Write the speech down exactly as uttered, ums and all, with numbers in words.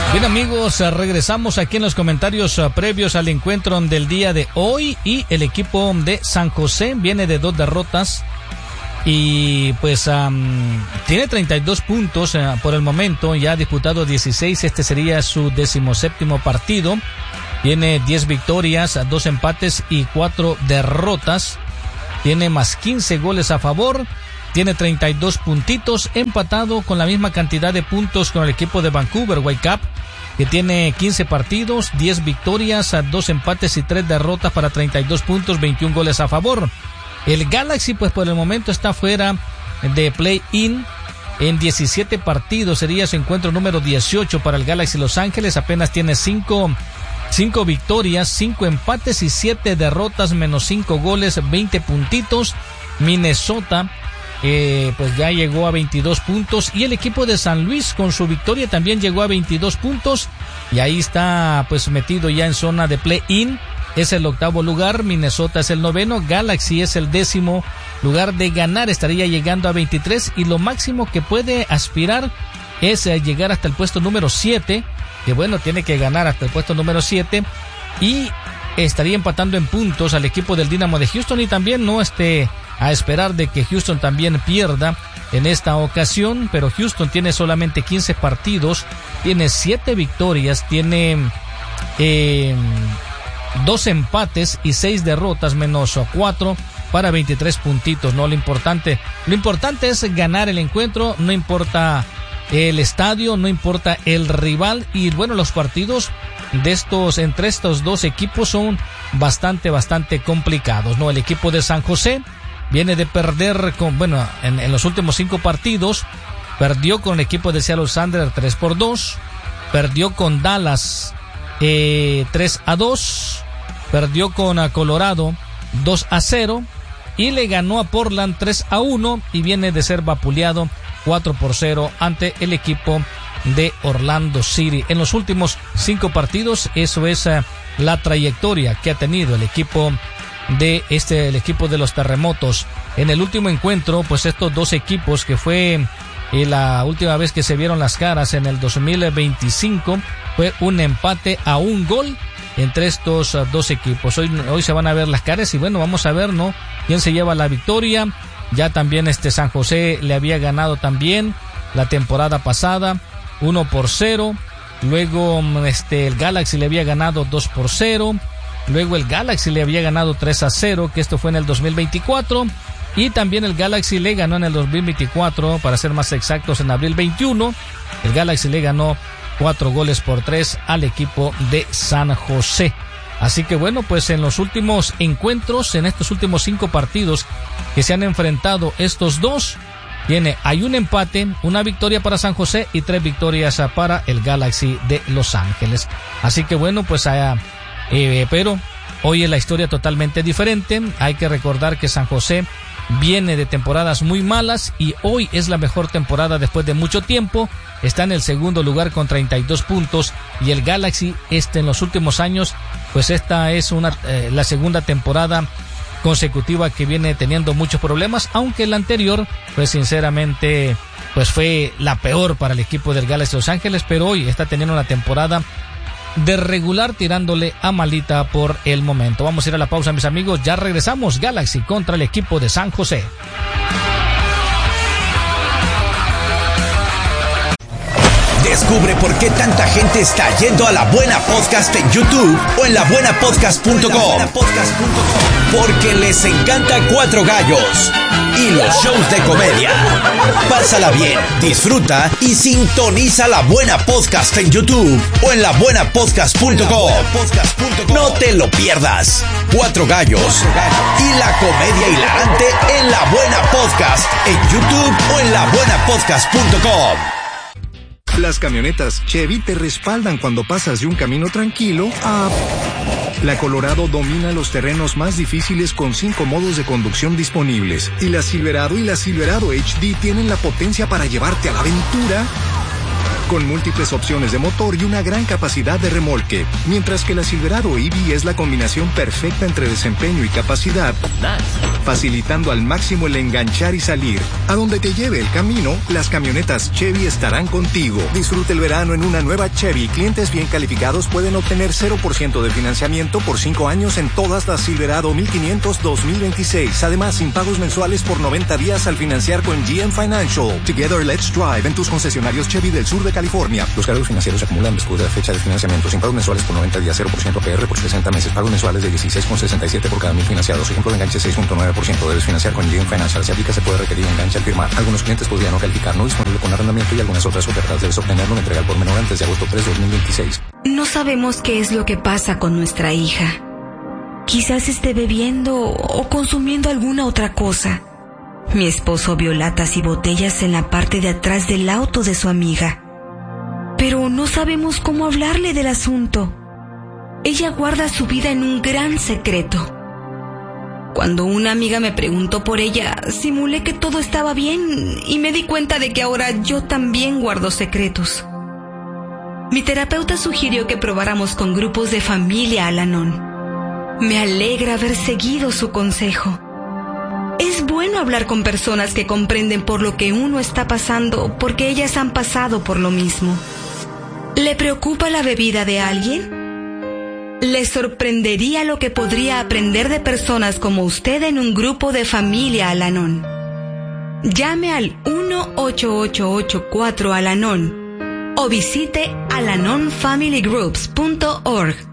Bien amigos, regresamos aquí en los comentarios previos al encuentro del día de hoy y el equipo de San José viene de dos derrotas y pues um, tiene treinta y dos puntos uh, por el momento, ya ha disputado dieciséis, este sería su decimoséptimo partido, tiene diez victorias, dos empates y cuatro derrotas, tiene más quince goles a favor. Tiene treinta y dos puntitos, empatado con la misma cantidad de puntos con el equipo de Vancouver Whitecaps, que tiene quince partidos, diez victorias, dos empates y tres derrotas para treinta y dos puntos, veintiún goles a favor. El Galaxy, pues por el momento está fuera de play-in. En diecisiete partidos sería su encuentro número dieciocho para el Galaxy Los Ángeles. Apenas tiene cinco, cinco victorias, cinco empates y siete derrotas, menos cinco goles, veinte puntitos. Minnesota Eh, pues ya llegó a veintidós puntos y el equipo de San Luis con su victoria también llegó a veintidós puntos y ahí está pues metido ya en zona de play-in, es el octavo lugar, Minnesota es el noveno, Galaxy es el décimo lugar de ganar, estaría llegando a veintitrés y lo máximo que puede aspirar es eh, llegar hasta el puesto número siete, que bueno, tiene que ganar hasta el puesto número siete y estaría empatando en puntos al equipo del Dynamo de Houston y también no este a esperar de que Houston también pierda en esta ocasión, pero Houston tiene solamente quince partidos, tiene siete victorias, tiene eh, dos empates y seis derrotas, menos cuatro para veintitrés puntitos, ¿no? Lo importante, lo importante es ganar el encuentro, no importa el estadio, no importa el rival y bueno, los partidos de estos, entre estos dos equipos son bastante, bastante complicados, ¿no? El equipo de San José viene de perder con, bueno, en, en los últimos cinco partidos, perdió con el equipo de Seattle Sounders tres por dos, perdió con Dallas eh, tres a dos, perdió con uh, Colorado dos a cero y le ganó a Portland tres a uno y viene de ser vapuleado cuatro por cero ante el equipo de Orlando City. En los últimos cinco partidos, eso es uh, la trayectoria que ha tenido el equipo de este, el equipo de los Terremotos. En el último encuentro, pues estos dos equipos que fue eh, la última vez que se vieron las caras en el dos mil veinticinco, fue un empate a un gol entre estos uh, dos equipos. Hoy, hoy se van a ver las caras y bueno, vamos a ver, ¿no? Quién se lleva la victoria. Ya también este San José le había ganado también la temporada pasada, uno por cero. Luego este el Galaxy le había ganado dos por cero. Luego el Galaxy le había ganado tres a cero, que esto fue en el dos mil veinticuatro. Y también el Galaxy le ganó en el dos mil veinticuatro, para ser más exactos, en abril veintiuno. El Galaxy le ganó cuatro goles por tres al equipo de San José. Así que bueno, pues en los últimos encuentros, en estos últimos cinco partidos que se han enfrentado estos dos, tiene, hay un empate, una victoria para San José y tres victorias para el Galaxy de Los Ángeles. Así que bueno, pues allá... Eh, pero hoy es la historia totalmente diferente. Hay que recordar que San José viene de temporadas muy malas y hoy es la mejor temporada después de mucho tiempo. Está en el segundo lugar con treinta y dos puntos y el Galaxy este en los últimos años, pues esta es una eh, la segunda temporada consecutiva que viene teniendo muchos problemas, aunque la anterior pues sinceramente pues fue la peor para el equipo del Galaxy de Los Ángeles, pero hoy está teniendo una temporada de regular tirándole a malita por el momento. Vamos a ir a la pausa, mis amigos, ya regresamos. Galaxy contra el equipo de San José. Descubre por qué tanta gente está yendo a La Buena Podcast en YouTube o en la buena podcast punto com. Porque les encanta Cuatro Gallos y los shows de comedia. Pásala bien, disfruta y sintoniza La Buena Podcast en YouTube o en la buena podcast punto com. No te lo pierdas. Cuatro Gallos y la comedia hilarante en La Buena Podcast en YouTube o en la buena podcast punto com. Las camionetas Chevy te respaldan cuando pasas de un camino tranquilo a... La Colorado domina los terrenos más difíciles con cinco modos de conducción disponibles. Y la Silverado y la Silverado H D tienen la potencia para llevarte a la aventura con múltiples opciones de motor y una gran capacidad de remolque, mientras que la Silverado E V es la combinación perfecta entre desempeño y capacidad, facilitando al máximo el enganchar y salir. A donde te lleve el camino, las camionetas Chevy estarán contigo. Disfruta el verano en una nueva Chevy. Clientes bien calificados pueden obtener cero por ciento de financiamiento por cinco años en todas las Silverado mil quinientos dos mil veintiséis. Además, sin pagos mensuales por noventa días al financiar con G M Financial. Together, let's drive en tus concesionarios Chevy del sur de California. Los cargos financieros se acumulan después de la fecha de financiamiento. Sin pagos mensuales por noventa días, cero por ciento A P R por sesenta meses. Pagos mensuales de dieciséis con sesenta y siete por cada mil financiados. Ejemplo de enganche seis punto nueve por ciento. Debes financiar con G M Financial. Si aplica, se puede requerir enganche al firmar. Algunos clientes podrían no calificar. No disponible con arrendamiento y algunas otras ofertas. Debes obtenerlo en entrega por menor antes de agosto tres de dos mil veintiséis. No sabemos qué es lo que pasa con nuestra hija. Quizás esté bebiendo o consumiendo alguna otra cosa. Mi esposo vio latas y botellas en la parte de atrás del auto de su amiga. Pero no sabemos cómo hablarle del asunto. Ella guarda su vida en un gran secreto. Cuando una amiga me preguntó por ella, simulé que todo estaba bien y me di cuenta de que ahora yo también guardo secretos. Mi terapeuta sugirió que probáramos con grupos de familia Al-Anon. Me alegra haber seguido su consejo. Es bueno hablar con personas que comprenden por lo que uno está pasando, porque ellas han pasado por lo mismo. ¿Le preocupa la bebida de alguien? ¿Le sorprendería lo que podría aprender de personas como usted en un grupo de familia Al-Anon? Llame al uno ocho ocho ocho cuatro Al-Anon o visite alanonfamilygroups punto org.